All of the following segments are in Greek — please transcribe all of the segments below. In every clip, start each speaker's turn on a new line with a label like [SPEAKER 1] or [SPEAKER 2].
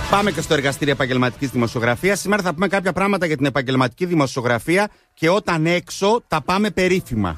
[SPEAKER 1] Πάμε και στο εργαστήριο επαγγελματικής δημοσιογραφίας. Σήμερα θα πούμε κάποια πράγματα για την επαγγελματική δημοσιογραφία και όταν έξω τα πάμε περίφημα.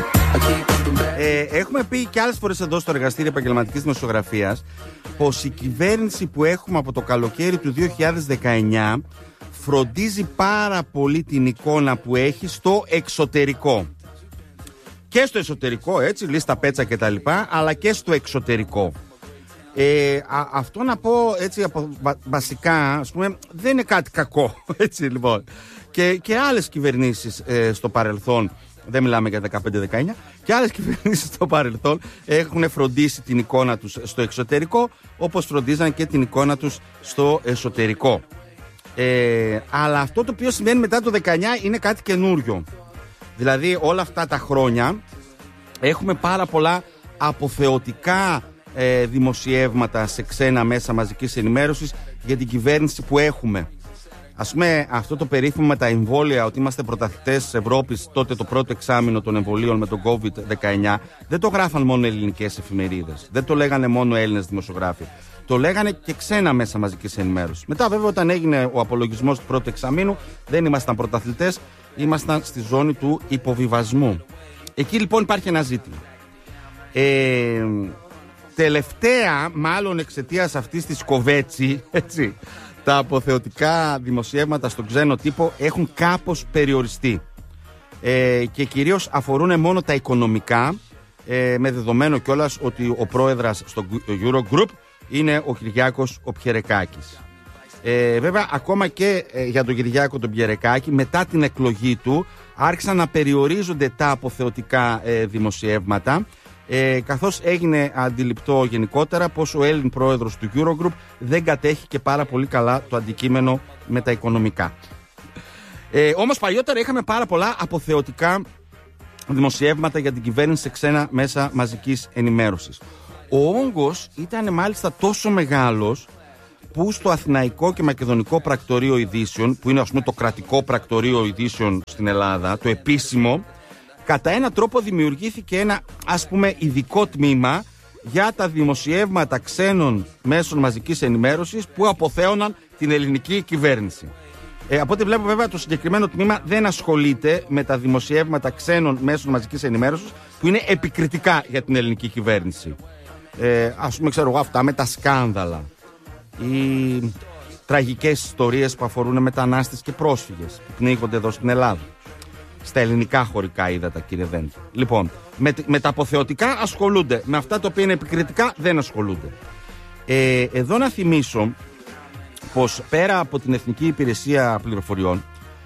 [SPEAKER 1] Έχουμε πει και άλλες φορές εδώ στο εργαστήριο επαγγελματικής δημοσιογραφίας πως η κυβέρνηση που έχουμε από το καλοκαίρι του 2019 φροντίζει πάρα πολύ την εικόνα που έχει στο εξωτερικό. Και στο εσωτερικό, έτσι, λίστα πέτσα και τα λοιπά, αλλά και στο εξωτερικό. Αυτό να πω έτσι βασικά, ας πούμε, δεν είναι κάτι κακό, έτσι λοιπόν. Και άλλες κυβερνήσεις στο παρελθόν, δεν μιλάμε για 15-19, και άλλες κυβερνήσεις στο παρελθόν έχουν φροντίσει την εικόνα τους στο εξωτερικό, όπως φροντίζαν και την εικόνα τους στο εσωτερικό. Αλλά αυτό το οποίο σημαίνει μετά το 19 είναι κάτι καινούριο. Δηλαδή όλα αυτά τα χρόνια έχουμε πάρα πολλά αποθεωτικά δημοσιεύματα σε ξένα μέσα μαζικής ενημέρωσης για την κυβέρνηση που έχουμε. Ας πούμε, αυτό το περίφημο με τα εμβόλια, ότι είμαστε πρωταθλητές της Ευρώπης, τότε το πρώτο εξάμηνο των εμβολίων με τον COVID-19, δεν το γράφαν μόνο ελληνικές εφημερίδες, δεν το λέγανε μόνο Έλληνες δημοσιογράφοι. Το λέγανε και ξένα μέσα μαζικής ενημέρωσης. Μετά, βέβαια, όταν έγινε ο απολογισμός του πρώτου εξαμήνου, δεν ήμασταν πρωταθλητές, ήμασταν στη ζώνη του υποβιβασμού. Εκεί λοιπόν υπάρχει ένα ζήτημα. Τελευταία, μάλλον εξαιτίας αυτής της κοβέτσι, έτσι, τα αποθεωτικά δημοσιεύματα στον ξένο τύπο έχουν κάπως περιοριστεί. Και κυρίως αφορούν μόνο τα οικονομικά, με δεδομένο κιόλας ότι ο πρόεδρας στο Eurogroup είναι ο Κυριάκος ο Πιερεκάκης. Βέβαια, ακόμα και για τον Κυριάκο τον Πιερεκάκη, μετά την εκλογή του, άρχισαν να περιορίζονται τα αποθεωτικά δημοσιεύματα, καθώς έγινε αντιληπτό γενικότερα πως ο Έλλην πρόεδρος του Eurogroup δεν κατέχει και πάρα πολύ καλά το αντικείμενο με τα οικονομικά. Όμως παλιότερα είχαμε πάρα πολλά αποθεωτικά δημοσιεύματα για την κυβέρνηση σε ξένα μέσα μαζικής ενημέρωσης. Ο όγκος ήταν μάλιστα τόσο μεγάλος που στο Αθηναϊκό και Μακεδονικό Πρακτορείο Ειδήσεων, που είναι ας πούμε το κρατικό πρακτορείο ειδήσεων στην Ελλάδα, το επίσημο, κατά έναν τρόπο δημιουργήθηκε ένα ας πούμε ειδικό τμήμα για τα δημοσιεύματα ξένων μέσων μαζικής ενημέρωσης που αποθέωναν την ελληνική κυβέρνηση. Από ό,τι βλέπω, βέβαια, το συγκεκριμένο τμήμα δεν ασχολείται με τα δημοσιεύματα ξένων μέσων μαζικής ενημέρωσης που είναι επικριτικά για την ελληνική κυβέρνηση. Ας πούμε, ξέρω εγώ, αυτά με τα σκάνδαλα ή τραγικές ιστορίες που αφορούν μετανάστες και πρόσφυγες που πνίγονται εδώ στην Ελλάδα. Στα ελληνικά χωρικά ύδατα, κύριε Δέντη. Λοιπόν, με τα αποθεωτικά ασχολούνται. Με αυτά τα οποία είναι επικριτικά δεν ασχολούνται. Εδώ να θυμίσω πως πέρα από την Εθνική Υπηρεσία Πληροφοριών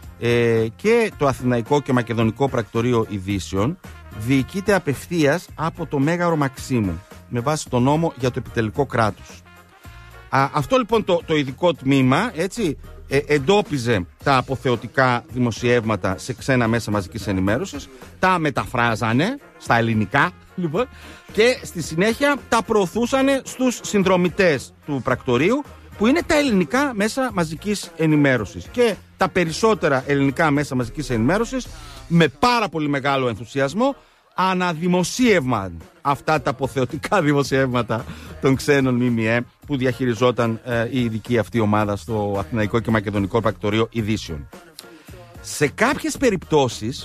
[SPEAKER 1] και το Αθηναϊκό και Μακεδονικό Πρακτορείο Ειδήσεων διοικείται απευθείας από το Μέγαρο Μαξίμου με βάση τον νόμο για το επιτελικό κράτος. Αυτό λοιπόν το ειδικό τμήμα, έτσι, εντόπιζε τα αποθεωτικά δημοσιεύματα σε ξένα μέσα μαζικής ενημέρωσης, τα μεταφράζανε στα ελληνικά λοιπόν, και στη συνέχεια τα προωθούσαν στους συνδρομητές του πρακτορείου, που είναι τα ελληνικά μέσα μαζικής ενημέρωσης. Και τα περισσότερα ελληνικά μέσα μαζικής ενημέρωσης με πάρα πολύ μεγάλο ενθουσιασμό αναδημοσίευαν αυτά τα αποθεωτικά δημοσιεύματα των ξένων ΜΜΕ που διαχειριζόταν η ειδική αυτή ομάδα στο Αθηναϊκό και Μακεδονικό Πρακτορείο Ειδήσεων. Σε κάποιες περιπτώσεις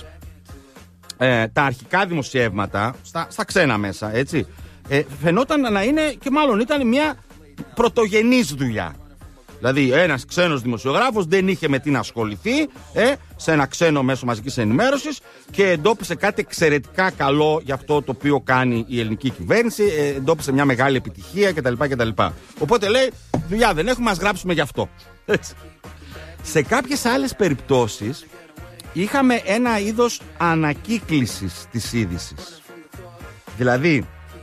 [SPEAKER 1] τα αρχικά δημοσιεύματα στα ξένα μέσα, έτσι, φαινόταν να είναι και μάλλον ήταν μια πρωτογενής δουλειά. Δηλαδή ένας ξένος δημοσιογράφος δεν είχε με τι να ασχοληθεί σε ένα ξένο μέσο μαζικής ενημέρωσης και εντόπισε κάτι εξαιρετικά καλό για αυτό το οποίο κάνει η ελληνική κυβέρνηση, εντόπισε μια μεγάλη επιτυχία κτλ. Οπότε λέει, δουλειά δεν έχουμε, ας γράψουμε γι' αυτό. Σε κάποιες άλλες περιπτώσεις είχαμε ένα είδος ανακύκλησης της είδησης. Δηλαδή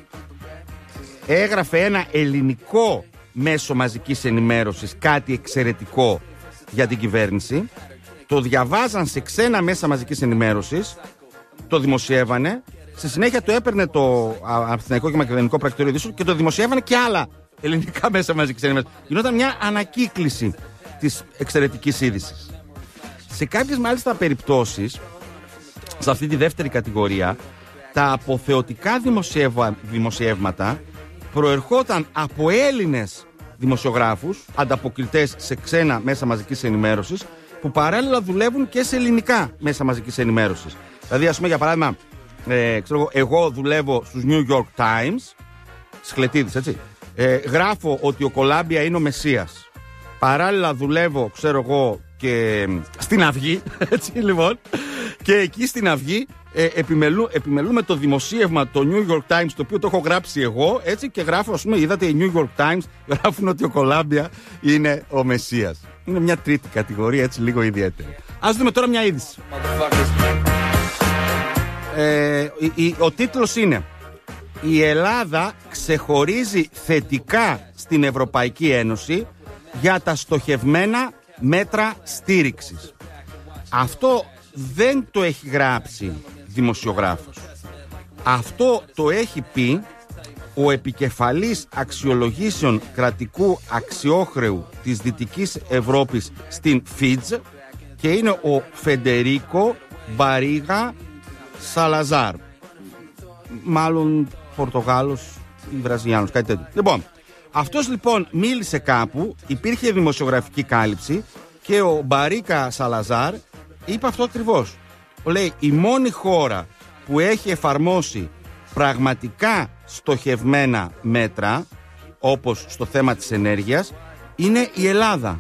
[SPEAKER 1] έγραφε ένα ελληνικό μέσο μαζικής ενημέρωσης κάτι εξαιρετικό για την κυβέρνηση, το διαβάζαν σε ξένα μέσα μαζικής ενημέρωσης, το δημοσιεύανε, στη συνέχεια το έπαιρνε το Αθηναϊκό και Μακεδονικό Πρακτορείο Ειδήσεων και το δημοσιεύανε και άλλα ελληνικά μέσα μαζικής ενημέρωσης. Γινόταν μια ανακύκληση της εξαιρετικής είδησης. Σε κάποιες μάλιστα περιπτώσεις, σε αυτή τη δεύτερη κατηγορία, τα αποθεωτικά δημοσιεύματα προερχόταν από Έλληνες δημοσιογράφους, ανταποκριτές σε ξένα μέσα μαζικής ενημέρωσης, που παράλληλα δουλεύουν και σε ελληνικά μέσα μαζικής ενημέρωσης. Δηλαδή, ας πούμε, για παράδειγμα, εγώ δουλεύω στους New York Times, Σκλετίδης, έτσι. Γράφω ότι ο Κολάμπια είναι ο Μεσσίας. Παράλληλα δουλεύω, ξέρω εγώ, και στην Αυγή, έτσι λοιπόν. Και εκεί στην Αυγή επιμελούμε το δημοσίευμα, το New York Times, το οποίο το έχω γράψει εγώ, έτσι, και γράφω, ας πούμε, είδατε, οι New York Times γράφουν ότι ο Κολάμπια είναι ο Μεσσίας. Είναι μια τρίτη κατηγορία, έτσι, λίγο ιδιαίτερη. Ας δούμε τώρα μια είδηση. Ο τίτλος είναι: η Ελλάδα ξεχωρίζει θετικά στην Ευρωπαϊκή Ένωση για τα στοχευμένα μέτρα στήριξης. Αυτό δεν το έχει γράψει δημοσιογράφος. Αυτό το έχει πει ο επικεφαλής αξιολογήσεων κρατικού αξιόχρεου της Δυτικής Ευρώπης στην Φιτζ και είναι ο Φεντερίκο Μπαρίγα Σαλαζάρ. Μάλλον Πορτογάλος ή Βραζιλιάνος, κάτι τέτοιο. Λοιπόν, αυτός λοιπόν μίλησε κάπου, υπήρχε δημοσιογραφική κάλυψη και ο Μπαρίκα Σαλαζάρ είπε αυτό ακριβώς. Λέει, η μόνη χώρα που έχει εφαρμόσει πραγματικά στοχευμένα μέτρα, όπως στο θέμα της ενέργειας, είναι η Ελλάδα.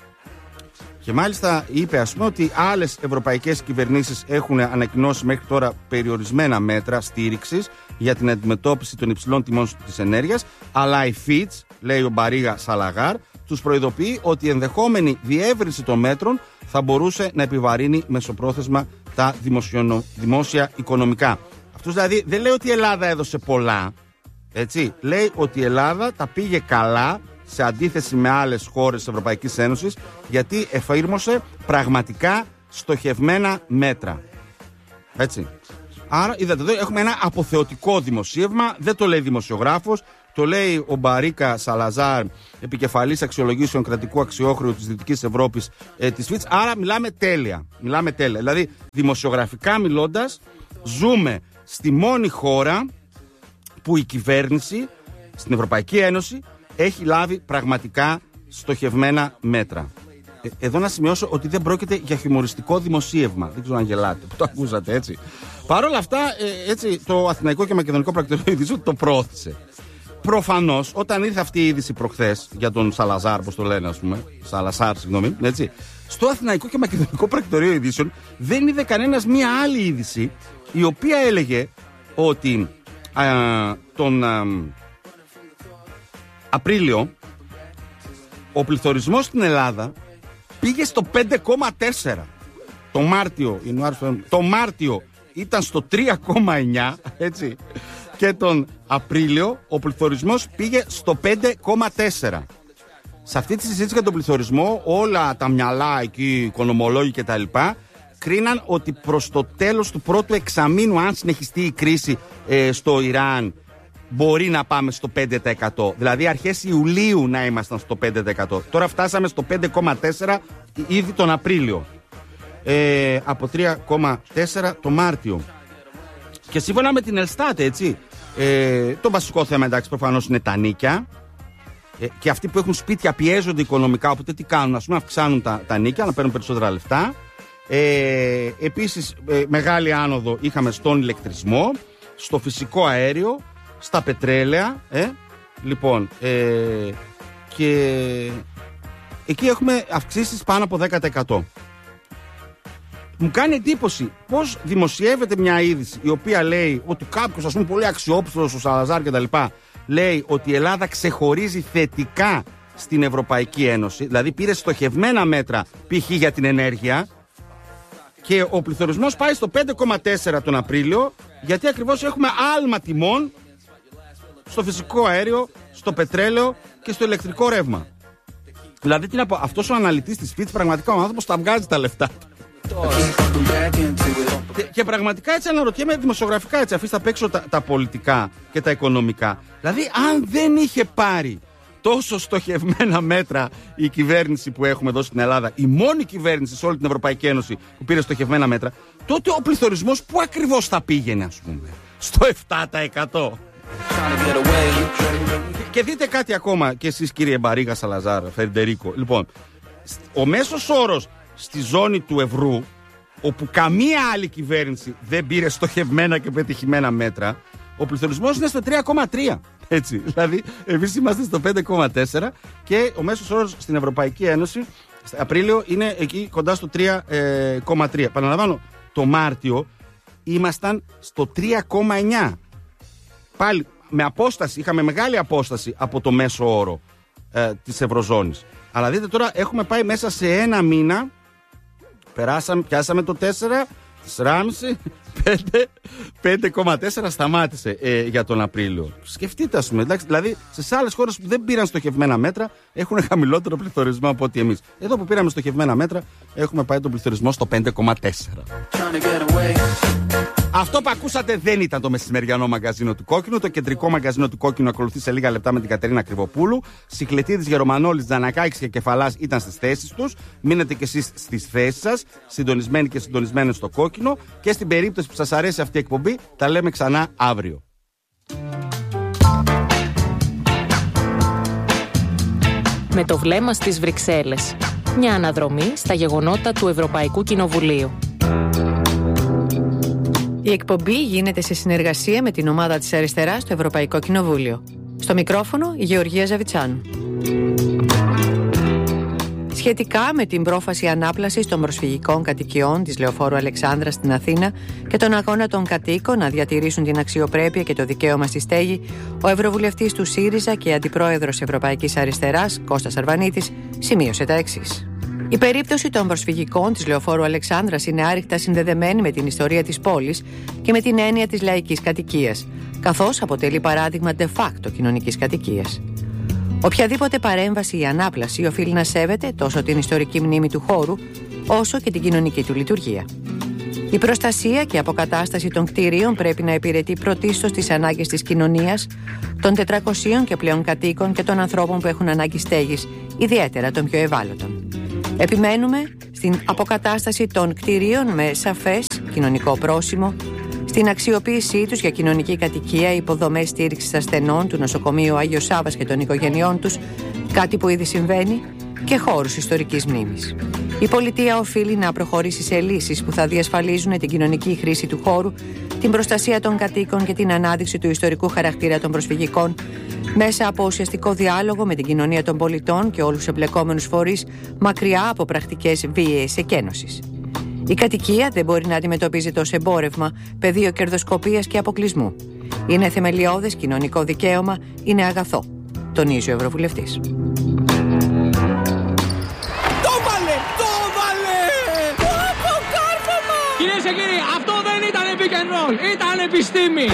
[SPEAKER 1] Και μάλιστα είπε, ας πούμε, ότι άλλες ευρωπαϊκές κυβερνήσεις έχουν ανακοινώσει μέχρι τώρα περιορισμένα μέτρα στήριξης για την αντιμετώπιση των υψηλών τιμών της ενέργειας, αλλά η Φιτς, λέει ο Μπαρίγα Σαλαγάρ, τους προειδοποιεί ότι η ενδεχόμενη διεύρυνση των μέτρων θα μπορούσε να επιβαρύνει μεσοπρόθεσμα τα δημόσια οικονομικά. Αυτός δηλαδή δεν λέει ότι η Ελλάδα έδωσε πολλά, έτσι. Λέει ότι η Ελλάδα τα πήγε καλά σε αντίθεση με άλλες χώρες της Ευρωπαϊκής Ένωσης, γιατί εφήρμοσε πραγματικά στοχευμένα μέτρα. Έτσι. Άρα, είδατε εδώ, έχουμε ένα αποθεωτικό δημοσίευμα, δεν το λέει δημοσιογράφος, το λέει ο Μπαρίκα Σαλαζάρ, επικεφαλής αξιολογήσεων κρατικού αξιόχρεου της Δυτικής Ευρώπης της ΦΙΤΣ. Άρα μιλάμε τέλεια. Δηλαδή, δημοσιογραφικά μιλώντας, ζούμε στη μόνη χώρα που η κυβέρνηση στην Ευρωπαϊκή Ένωση έχει λάβει πραγματικά στοχευμένα μέτρα. Εδώ να σημειώσω ότι δεν πρόκειται για χιουμοριστικό δημοσίευμα. Δεν ξέρω αν γελάτε που το ακούσατε, έτσι. Παρ' όλα αυτά, έτσι, το Αθηναϊκό και Μακεδονικό Πρακτορείο Ειδήσεων το προώθησε. Προφανώς, όταν ήρθε αυτή η είδηση προχθές για τον Σαλαζάρ, όπως το λένε, ας πούμε, Σαλασάρ, συγγνώμη, έτσι, στο Αθηναϊκό και Μακεδονικό Πρακτορείο Ειδήσεων δεν είδε κανένας μία άλλη είδηση, η οποία έλεγε ότι τον Απρίλιο ο πληθωρισμός στην Ελλάδα πήγε στο 5,4. Το Μάρτιο ήταν στο 3,9, έτσι. Και τον Απρίλιο ο πληθωρισμός πήγε στο 5,4. Σε αυτή τη συζήτηση για τον πληθωρισμό, όλα τα μυαλά εκεί, οι οικονομολόγοι κτλ., κρίναν ότι προς το τέλος του πρώτου εξαμήνου, αν συνεχιστεί η κρίση στο Ιράν, μπορεί να πάμε στο 5%. Δηλαδή αρχές Ιουλίου να ήμασταν στο 5%. Τώρα φτάσαμε στο 5,4 ήδη τον Απρίλιο. Από 3,4 το Μάρτιο. Και σύμφωνα με την Ελστάτε, έτσι, το βασικό θέμα, εντάξει, προφανώς είναι τα νίκια. Και αυτοί που έχουν σπίτια πιέζονται οικονομικά, οπότε τι κάνουν, ας πούμε, αυξάνουν τα νίκια, να παίρνουν περισσότερα λεφτά. Επίσης, μεγάλη άνοδο είχαμε στον ηλεκτρισμό, στο φυσικό αέριο, στα πετρέλαια, λοιπόν, και εκεί έχουμε αυξήσεις πάνω από 10%. Μου κάνει εντύπωση πώς δημοσιεύεται μια είδηση η οποία λέει ότι κάποιος, ας πούμε, πολύ αξιόπιστος, ο Σαλαζάρ κτλ., λέει ότι η Ελλάδα ξεχωρίζει θετικά στην Ευρωπαϊκή Ένωση, δηλαδή πήρε στοχευμένα μέτρα π.χ. για την ενέργεια, και ο πληθωρισμός πάει στο 5,4 τον Απρίλιο, γιατί ακριβώς έχουμε άλμα τιμών στο φυσικό αέριο, στο πετρέλαιο και στο ηλεκτρικό ρεύμα. Δηλαδή, τι να πω, αυτός ο αναλυτής της Fitch, πραγματικά ο άνθρωπος τα βγάζει τα λεφτά. Και πραγματικά έτσι αναρωτιέμαι δημοσιογραφικά, έτσι, αφήστε απ' έξω τα πολιτικά και τα οικονομικά. Δηλαδή, αν δεν είχε πάρει τόσο στοχευμένα μέτρα η κυβέρνηση που έχουμε εδώ στην Ελλάδα, η μόνη κυβέρνηση σε όλη την Ευρωπαϊκή Ένωση που πήρε στοχευμένα μέτρα, τότε ο πληθωρισμός πού ακριβώς θα πήγαινε, ας πούμε? Στο 7%. Και δείτε κάτι ακόμα και εσείς, κύριε Μπαρίγα, Σαλαζάρ, Φεντερίκο. Λοιπόν, ο μέσος όρος στη ζώνη του ευρώ, όπου καμία άλλη κυβέρνηση δεν πήρε στοχευμένα και πετυχημένα μέτρα, ο πληθωρισμός είναι στο 3,3. Έτσι, δηλαδή εμείς είμαστε στο 5,4 και ο μέσος όρος στην Ευρωπαϊκή Ένωση Απρίλιο είναι εκεί κοντά στο 3,3. Παραλαμβάνω, το Μάρτιο ήμασταν στο 3,9. Πάλι με απόσταση, είχαμε μεγάλη απόσταση από το μέσο όρο της Ευρωζώνης. Αλλά δείτε τώρα, έχουμε πάει μέσα σε ένα μήνα, πιάσαμε το 4, 4,5, 5,4 σταμάτησε για τον Απρίλιο. Σκεφτείτε, ας πούμε, δηλαδή σε άλλες χώρες που δεν πήραν στοχευμένα μέτρα έχουν χαμηλότερο πληθωρισμό από ότι εμείς. Εδώ που πήραμε στοχευμένα μέτρα έχουμε πάει τον πληθωρισμό στο 5,4. Αυτό που ακούσατε δεν ήταν το μεσημεριανό μαγκαζίνο του Κόκκινου. Το κεντρικό μαγκαζίνο του Κόκκινου ακολουθεί σε λίγα λεπτά με την Κατερίνα Κρυβοπούλου. Σικλετίδης, Γερομανόλης, Τζανακάκης και Κεφαλάς ήταν στις θέσεις τους. Μείνετε κι εσείς στις θέσεις σας, συντονισμένοι και συντονισμένοι στο Κόκκινο. Και στην περίπτωση που σας αρέσει αυτή η εκπομπή, τα λέμε ξανά αύριο.
[SPEAKER 2] Με το βλέμμα στις Βρυξέλλες. Μια αναδρομή στα γεγονότα του Ευρωπαϊκού Κοινοβουλίου.
[SPEAKER 3] Η εκπομπή γίνεται σε συνεργασία με την ομάδα της Αριστεράς στο Ευρωπαϊκό Κοινοβούλιο. Στο μικρόφωνο η Γεωργία Ζαβιτσάνου. Σχετικά με την πρόφαση ανάπλασης των προσφυγικών κατοικιών της Λεωφόρου Αλεξάνδρας στην Αθήνα και τον αγώνα των κατοίκων να διατηρήσουν την αξιοπρέπεια και το δικαίωμα στη στέγη, ο Ευρωβουλευτής του ΣΥΡΙΖΑ και Αντιπρόεδρος Ευρωπαϊκής Αριστεράς, Κώστας Αρβανίτης, σημείωσε τα εξής. Η περίπτωση των προσφυγικών της Λεωφόρου Αλεξάνδρας είναι άρρηκτα συνδεδεμένη με την ιστορία της πόλης και με την έννοια της λαϊκής κατοικίας, καθώς αποτελεί παράδειγμα de facto κοινωνικής κατοικίας. Οποιαδήποτε παρέμβαση ή ανάπλαση οφείλει να σέβεται τόσο την ιστορική μνήμη του χώρου, όσο και την κοινωνική του λειτουργία. Η προστασία και αποκατάσταση των κτηρίων πρέπει να υπηρετεί πρωτίστως τις ανάγκες της κοινωνίας, των 400 και πλέον κατοίκων και των ανθρώπων που έχουν ανάγκη στέγης, ιδιαίτερα των πιο ευάλωτων. Επιμένουμε στην αποκατάσταση των κτηρίων με σαφές κοινωνικό πρόσημο, στην αξιοποίησή τους για κοινωνική κατοικία, υποδομές στήριξης ασθενών του νοσοκομείου Άγιος Σάββας και των οικογενειών τους, κάτι που ήδη συμβαίνει, και χώρους ιστορικής μνήμης. Η πολιτεία οφείλει να προχωρήσει σε λύσεις που θα διασφαλίζουν την κοινωνική χρήση του χώρου, την προστασία των κατοίκων και την ανάδειξη του ιστορικού χαρακτήρα των προσφυγικών, μέσα από ουσιαστικό διάλογο με την κοινωνία των πολιτών και όλους τους εμπλεκόμενους φορείς, μακριά από πρακτικές βίαιης εκένωσης. Η κατοικία δεν μπορεί να αντιμετωπίζεται ως εμπόρευμα, πεδίο κερδοσκοπίας και αποκλεισμού. Είναι θεμελιώδες κοινωνικό δικαίωμα, είναι αγαθό, τονίζει ο Ευρωβουλευτής.
[SPEAKER 4] Κυρίες και κύριοι, αυτό δεν ήταν pick and roll, ήταν επιστήμη.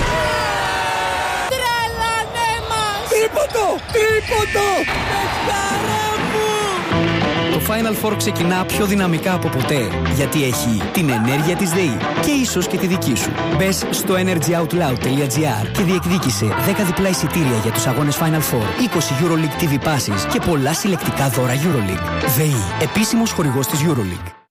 [SPEAKER 5] Τρελανέ μας!
[SPEAKER 4] Τρίποντο! Πεσκάρα μου!
[SPEAKER 6] Το Final Four ξεκινά πιο δυναμικά από ποτέ, γιατί έχει την ενέργεια της ΔΕΗ και ίσως και τη δική σου. Μπες στο energyoutloud.gr και διεκδίκησε 10 διπλά εισιτήρια για τους αγώνες Final Four, 20 EuroLeague TV Passes και πολλά συλλεκτικά δώρα EuroLeague. ΔΕΗ, επίσημος χορηγός της EuroLeague.